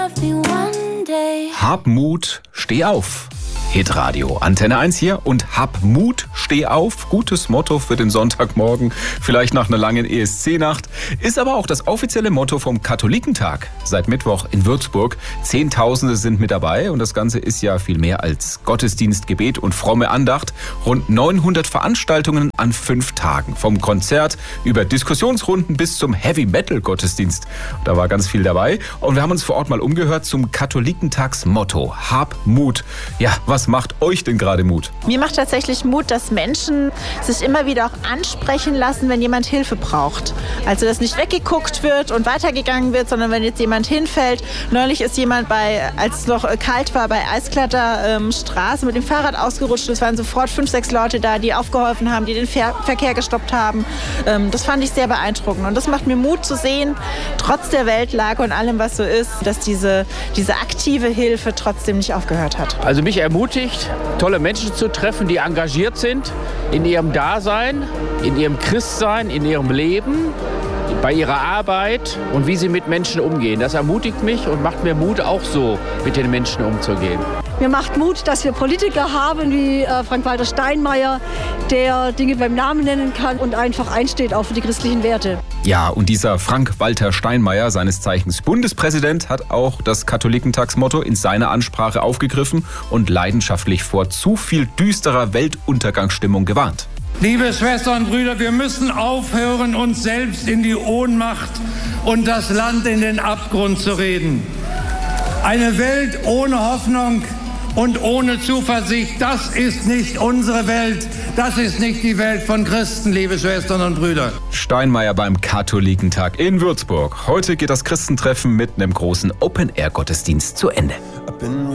Hab Mut, steh auf. Hitradio, Antenne 1 hier und hab Mut, steh auf. Gutes Motto für den Sonntagmorgen, vielleicht nach einer langen ESC-Nacht. Ist aber auch das offizielle Motto vom Katholikentag. Seit Mittwoch in Würzburg. Zehntausende sind mit dabei und das Ganze ist ja viel mehr als Gottesdienst, Gebet und fromme Andacht. Rund 900 Veranstaltungen an 5 Tagen. Vom Konzert über Diskussionsrunden bis zum Heavy-Metal-Gottesdienst. Da war ganz viel dabei und wir haben uns vor Ort mal umgehört zum Katholikentagsmotto. Hab Mut. Ja, was macht euch denn gerade Mut? Mir macht tatsächlich Mut, dass Menschen sich immer wieder auch ansprechen lassen, wenn jemand Hilfe braucht. Also, dass nicht weggeguckt wird und weitergegangen wird, sondern wenn jetzt jemand hinfällt. Neulich ist jemand als es noch kalt war, bei Eisklatter Straße mit dem Fahrrad ausgerutscht. Es waren sofort 5, 6 Leute da, die aufgeholfen haben, die den Verkehr gestoppt haben. Das fand ich sehr beeindruckend. Und das macht mir Mut zu sehen, trotz der Weltlage und allem, was so ist, dass diese aktive Hilfe trotzdem nicht aufgehört hat. Also mich ermutigt, tolle Menschen zu treffen, die engagiert sind in ihrem Dasein, in ihrem Christsein, in ihrem Leben, bei ihrer Arbeit und wie sie mit Menschen umgehen. Das ermutigt mich und macht mir Mut, auch so mit den Menschen umzugehen. Mir macht Mut, dass wir Politiker haben wie Frank-Walter Steinmeier, der Dinge beim Namen nennen kann und einfach einsteht auch für die christlichen Werte. Ja, und dieser Frank-Walter Steinmeier, seines Zeichens Bundespräsident, hat auch das Katholikentagsmotto in seiner Ansprache aufgegriffen und leidenschaftlich vor zu viel düsterer Weltuntergangsstimmung gewarnt. Liebe Schwestern und Brüder, wir müssen aufhören, uns selbst in die Ohnmacht und das Land in den Abgrund zu reden. Eine Welt ohne Hoffnung und ohne Zuversicht, das ist nicht unsere Welt. Das ist nicht die Welt von Christen, liebe Schwestern und Brüder. Steinmeier beim Katholikentag in Würzburg. Heute geht das Christentreffen mit einem großen Open-Air-Gottesdienst zu Ende.